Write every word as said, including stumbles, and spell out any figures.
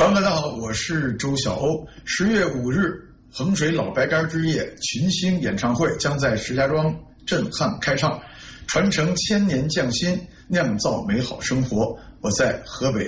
朋友们，大家好，我是周晓欧。十月五日，衡水老白干之夜群星演唱会将在石家庄震撼开唱，传承千年匠心，酿造美好生活。我在河北